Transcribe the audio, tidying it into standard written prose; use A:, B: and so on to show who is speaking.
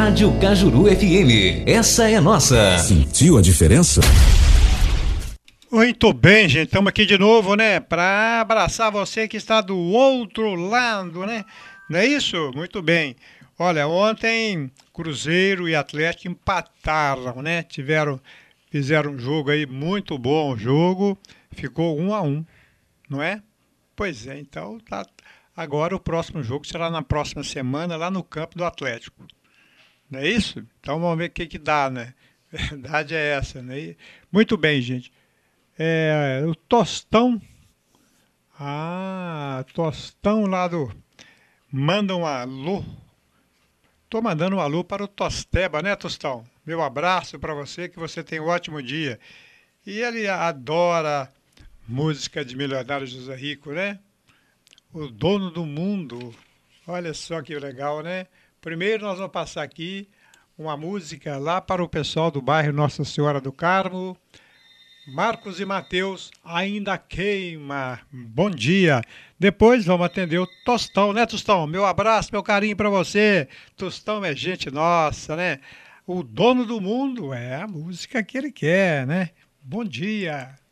A: Rádio Cajuru FM. Essa é nossa.
B: Sentiu a diferença?
C: Muito bem, gente. Estamos aqui de novo, né? Para abraçar você que está do outro lado, né? Não é isso? Muito bem. Olha, ontem Cruzeiro e Atlético empataram, né? Fizeram um jogo aí muito bom, o jogo. Ficou 1-1, não é? Pois é, então tá. Agora o próximo jogo será na próxima semana, lá no campo do Atlético. Não é isso? Então vamos ver o que dá, né? A verdade é essa, né? Muito bem, gente. O Tostão. Tostão lá do... Manda um alô. Tô mandando um alô para o Tosteba, né, Tostão? Meu abraço para você, que você tenha um ótimo dia. E ele adora música de Milionário José Rico, né? O dono do mundo. Olha só que legal, né? Primeiro nós vamos passar aqui uma música lá para o pessoal do bairro Nossa Senhora do Carmo. Marcos e Mateus, ainda queima. Bom dia. Depois vamos atender o Tostão, né, Tostão? Meu abraço, meu carinho para você. Tostão é gente nossa, né? O dono do mundo é a música que ele quer, né? Bom dia.